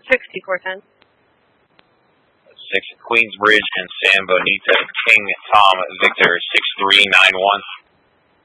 6410. 6 Queensbridge and San Bonito, King Tom Victor 6391.